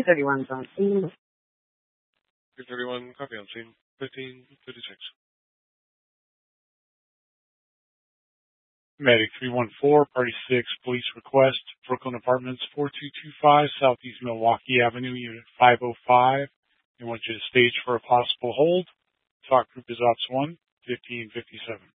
331 on scene. 331, copy on scene. 1556. Medic 314, Party 6, police request, Brooklyn Apartments 4225, Southeast Milwaukee Avenue, Unit 505. They want you to stage for a possible hold. Talk group is Ops 1, 1557.